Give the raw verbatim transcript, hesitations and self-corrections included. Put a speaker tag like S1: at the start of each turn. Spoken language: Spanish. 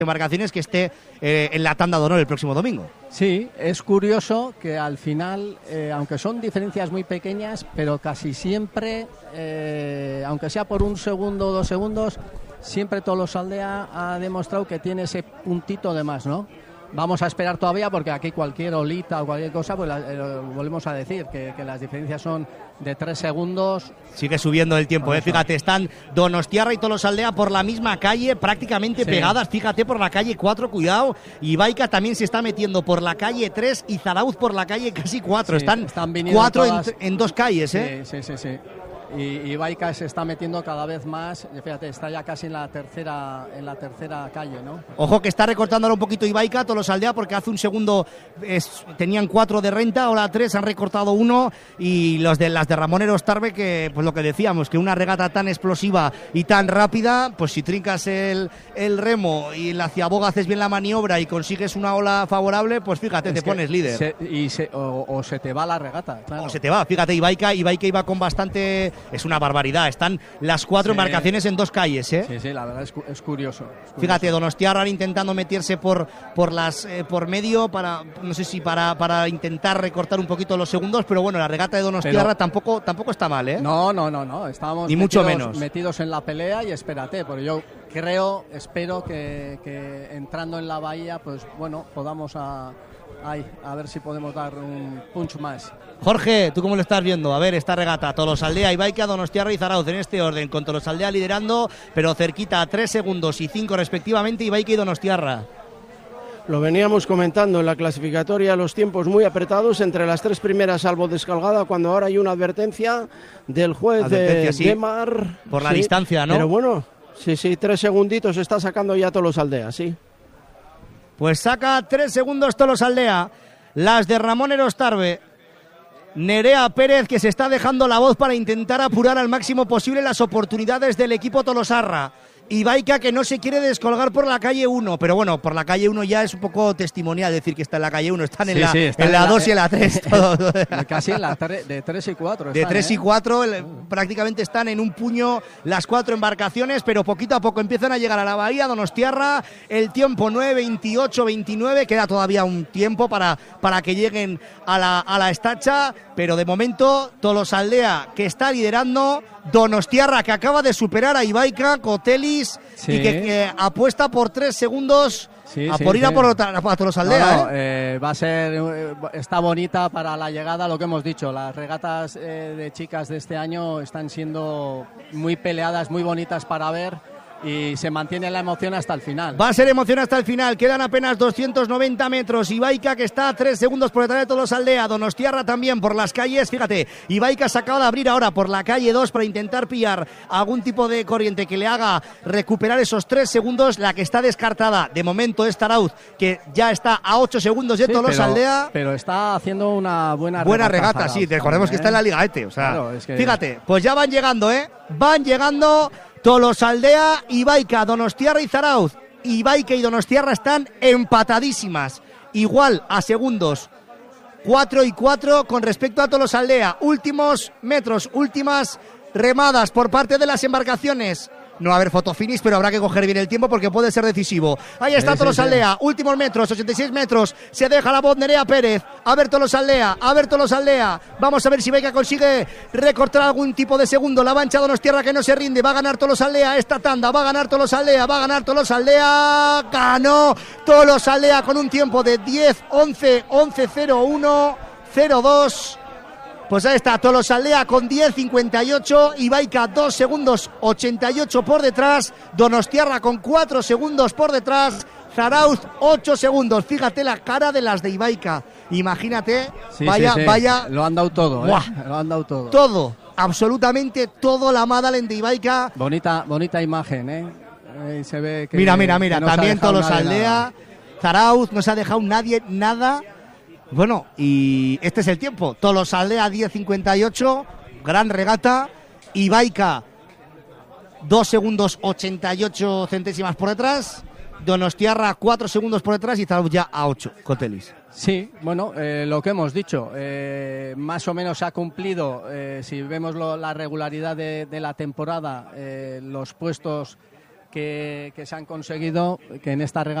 S1: embarcaciones que esté eh, en la tanda de honor el próximo domingo.
S2: Sí, es curioso que al final, eh, aunque son diferencias muy pequeñas, pero casi siempre, eh, aunque sea por un segundo o dos segundos, siempre Tolosaldea ha demostrado que tiene ese puntito de más, ¿no? Vamos a esperar todavía porque aquí cualquier olita o cualquier cosa, pues la, eh, volvemos a decir que, que las diferencias son de tres segundos.
S1: Sigue subiendo el tiempo, eh. Fíjate, están Donostiarra y Tolosaldea por la misma calle, prácticamente sí. pegadas. Fíjate, por la calle cuatro, cuidado. Y Ibaica también se está metiendo por la calle tres y Zarauz por la calle casi cuatro. Sí, están, están cuatro todas... en, en dos calles, ¿eh?
S2: Sí, sí, sí, sí. Y Ibaica se está metiendo cada vez más, fíjate, está ya casi en la tercera en la tercera calle, ¿no?
S1: Ojo que está recortando ahora un poquito Ibaica, Tolosaldea, porque hace un segundo es, tenían cuatro de renta, ahora tres, han recortado uno, y los de las de Ramón Erostarbe, que pues lo que decíamos, que una regata tan explosiva y tan rápida, pues si trincas el, el remo y la ciaboga haces bien la maniobra y consigues una ola favorable, pues fíjate, es te pones líder.
S2: Se, y se, o, o se te va la regata, claro.
S1: O se te va, fíjate, Ibaica, Ibaica iba con bastante... Es una barbaridad, están las cuatro sí. embarcaciones en dos calles, ¿eh?
S2: Sí, sí, la verdad es, es, curioso, es curioso.
S1: Fíjate, Donostiarra intentando meterse por por las eh, por medio para, no sé si para, para intentar recortar un poquito los segundos, pero bueno, la regata de Donostiarra pero, tampoco tampoco está mal, ¿eh?
S2: No, no, no, no, estábamos
S1: Ni
S2: metidos,
S1: mucho menos.
S2: metidos en la pelea y espérate, porque yo creo, espero que, que entrando en la bahía, pues bueno, podamos a, ay, a ver si podemos dar un punch más.
S1: Jorge, ¿tú cómo lo estás viendo? A ver, esta regata, Tolosaldea, Ibaica, Donostiarra y Zarauz en este orden, con Tolosaldea liderando, pero cerquita a tres segundos y cinco respectivamente, Ibaica y Donostiarra.
S3: Lo veníamos comentando en la clasificatoria, los tiempos muy apretados entre las tres primeras, salvo descargada, cuando ahora hay una advertencia del juez advertencia, de,
S1: sí,
S3: de Mar.
S1: Por la
S3: sí,
S1: distancia, ¿no?
S3: Pero bueno, sí, sí, tres segunditos está sacando ya Tolosaldea, sí.
S1: Pues saca tres segundos Tolosaldea, las de Ramón Erostarbe. Nerea Pérez, que se está dejando la voz para intentar apurar al máximo posible las oportunidades del equipo tolosarra. Ibaica, que no se quiere descolgar por la calle uno, pero bueno, por la calle uno ya es un poco testimonial decir que está en la calle uno, están en sí, la, sí, está en la dos y en la tres. Todo.
S2: Casi en la tre- de tres y cuatro.
S1: De tres
S2: ¿eh?
S1: y cuatro, el, prácticamente están en un puño las cuatro embarcaciones, pero poquito a poco empiezan a llegar a la bahía. Donostiarra, el tiempo nueve veintiocho veintinueve, queda todavía un tiempo para, para que lleguen a la, a la estacha, pero de momento Tolosaldea, que está liderando, Donostiarra, que acaba de superar a Ibaica, Cotelis, sí. y que, que apuesta por tres segundos sí, a sí, por ir sí. a por a Tolosaldea.
S2: No, no,
S1: ¿eh?
S2: Eh, va a ser, eh, está bonita para la llegada, lo que hemos dicho, las regatas eh, de chicas de este año están siendo muy peleadas, muy bonitas para ver. Y se mantiene la emoción hasta el final.
S1: Va a ser emoción hasta el final. Quedan apenas doscientos noventa metros. Ibaica, que está a tres segundos por detrás de Tolosaldea. Donostiarra también por las calles. Fíjate, Ibaica se acaba de abrir ahora por la calle dos para intentar pillar algún tipo de corriente que le haga recuperar esos tres segundos. La que está descartada de momento es Zarauz, que ya está a ocho segundos de sí, Tolosaldea.
S2: Pero, pero está haciendo una buena regata.
S1: Buena regata, Zarauz, sí. Recordemos ¿eh? que está en la Liga ETE. O sea, claro, es que... Fíjate, pues ya van llegando, ¿eh? Van llegando... Tolosaldea, Ibaica, Donostiarra y Zarauz. Ibaica y Donostiarra están empatadísimas, igual a segundos, cuatro y cuatro con respecto a Tolosaldea. Últimos metros, últimas remadas por parte de las embarcaciones. No va a haber fotofinish, pero habrá que coger bien el tiempo porque puede ser decisivo. Ahí está sí, Tolosaldea, sí, sí. Últimos metros, ochenta y seis metros. Se deja la voz Nerea Pérez. A ver Tolosaldea, a ver Tolosaldea. Vamos a ver si Ibaica consigue recortar algún tipo de segundo. La mancha Donostiarra, que no se rinde. Va a ganar Tolosaldea esta tanda. Va a ganar Tolosaldea, va a ganar Tolosaldea. Ganó Tolosaldea con un tiempo de diez once once cero uno cero dos. Pues ahí está, Tolosaldea con diez cincuenta y ocho, Ibaica dos segundos ochenta y ocho por detrás, Donostiarra con cuatro segundos por detrás, Zarauz ocho segundos. Fíjate la cara de las de Ibaica, imagínate,
S2: sí,
S1: vaya,
S2: sí, sí.
S1: vaya.
S2: Lo han dado todo, ¿eh? Lo han dado todo.
S1: Todo, absolutamente todo la Madalen de Ibaica.
S2: Bonita, bonita imagen, ¿eh? Ahí se ve que,
S1: mira, mira, mira,
S2: no
S1: también Tolosaldea, Zarauz, no se ha dejado nadie nada. Bueno, y este es el tiempo. Tolosaldea diez cincuenta y ocho, gran regata. Ibaica dos segundos ochenta y ocho centésimas por detrás. Donostiarra cuatro segundos por detrás y Zarauz ya a ocho. Cotelis.
S2: Sí, bueno, eh, lo que hemos dicho, eh, más o menos se ha cumplido, eh, si vemos lo, la regularidad de, de la temporada, eh, los puestos que, que se han conseguido, que en esta